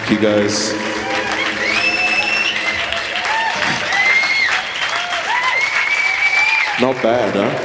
Thank you guys. Not bad, huh?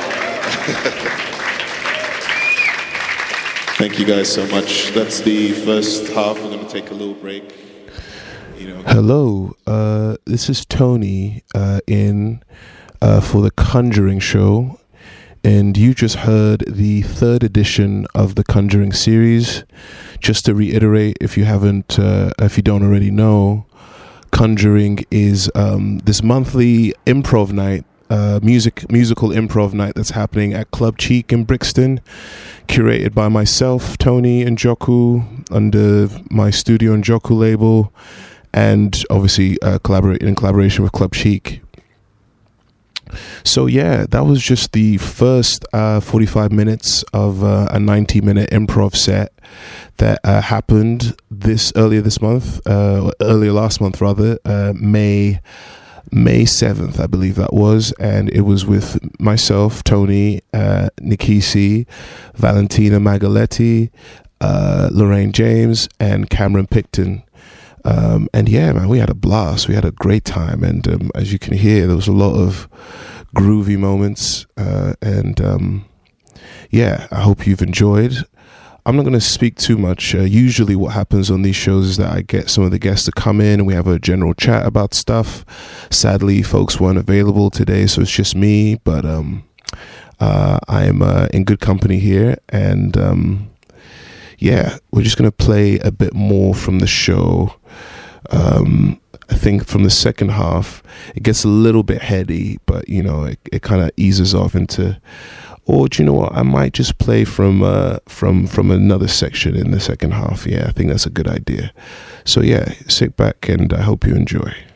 Thank you guys so much. That's the first half. We're going to take a little break. Hello, this is Tony in for the Conjuring Show, and you just heard the third edition of the Conjuring series. Just to reiterate, if you don't already know, Conjuring is this monthly improv night, musical improv night that's happening at Club Cheek in Brixton, curated by myself, Tony Njoku, under my Studio Njoku label, and obviously in collaboration with Club Cheek. So yeah, that was just the first 45 minutes of a 90-minute improv set that happened earlier last month, May 7th, I believe that was, and it was with myself, Tony, Nikisi, Valentina Magaletti, Lorraine James, and Cameron Picton. And yeah, man, we had a blast. We had a great time, and as you can hear, there was a lot of groovy moments, and yeah, I hope you've enjoyed. I'm not going to speak too much. Usually what happens on these shows is that I get some of the guests to come in and we have a general chat about stuff. Sadly, folks weren't available today, so it's just me, but I'm in good company here, and yeah, we're just going to play a bit more from the show. I think from the second half, it gets a little bit heady, but it kind of eases off into. Or do you know what? I might just play from another section in the second half. Yeah, I think that's a good idea. So yeah, sit back and I hope you enjoy.